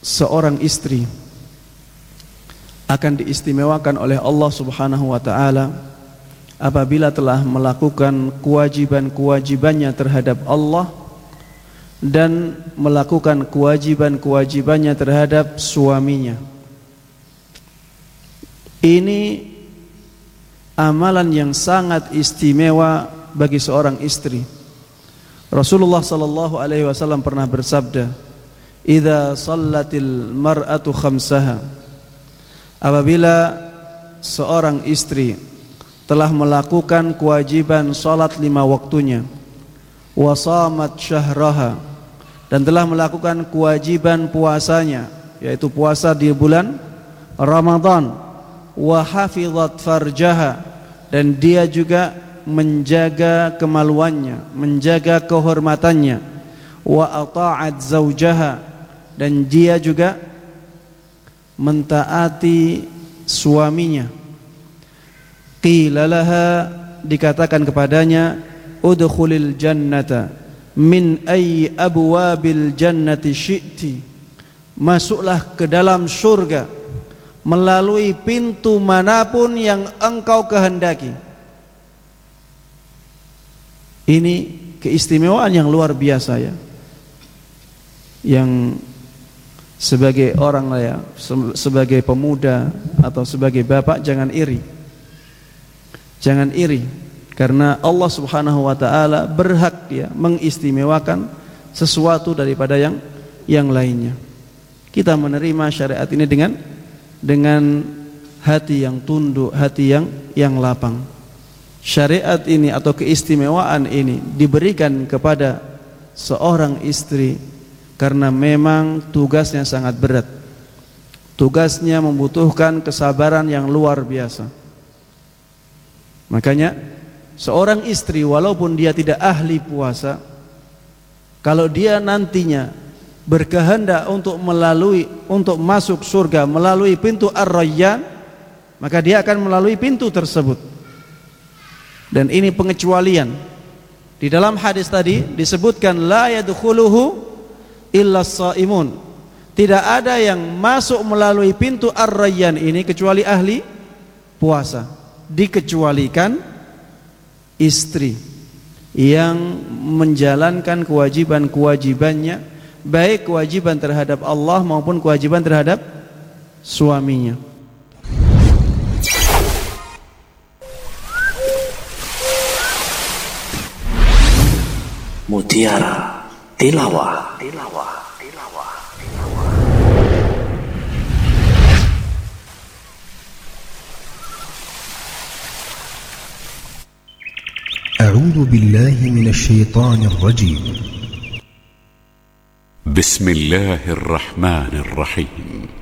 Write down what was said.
seorang istri akan diistimewakan oleh Allah Subhanahu wa taala apabila telah melakukan kewajiban-kewajibannya terhadap Allah dan melakukan kewajiban-kewajibannya terhadap suaminya. Ini amalan yang sangat istimewa bagi seorang istri. Rasulullah sallallahu alaihi wasallam pernah bersabda, "Idza shallatil mar'atu khamsaha." Apabila seorang istri telah melakukan kewajiban salat 5 waktunya, wa shamat syahraha, dan telah melakukan kewajiban puasanya, yaitu puasa di bulan Ramadan, wa hafizat farjaha, dan dia juga menjaga kemaluannya, menjaga kehormatannya, wa ata'at zaujaha, dan dia juga mentaati suaminya. Qila laha, dikatakan kepadanya, udkhulil jannata min ayyi abwabil jannati syi'ti, masuklah ke dalam surga melalui pintu manapun yang engkau kehendaki. Ini keistimewaan yang luar biasa ya, yang sebagai orang ya, sebagai pemuda atau sebagai bapak jangan iri. Jangan iri karena Allah Subhanahu wa taala berhak ya mengistimewakan sesuatu daripada yang lainnya. Kita menerima syariat ini dengan hati yang tunduk, hati yang lapang. Syariat ini atau keistimewaan ini diberikan kepada seorang istri karena memang tugasnya sangat berat. Tugasnya membutuhkan kesabaran yang luar biasa. Makanya seorang istri walaupun dia tidak ahli puasa, kalau dia nantinya berkehendak untuk masuk surga melalui pintu Ar-Rayyan, maka dia akan melalui pintu tersebut. Dan ini pengecualian. Di dalam hadis tadi disebutkan la yadkhuluhu illa shaimun. Tidak ada yang masuk melalui pintu Ar-Rayyan ini kecuali ahli puasa. Dikecualikan istri yang menjalankan kewajiban-kewajibannya, baik kewajiban terhadap Allah maupun kewajiban terhadap suaminya. Mutiara Tilawah. أعوذ بالله من الشيطان الرجيم. بسم الله الرحمن الرحيم.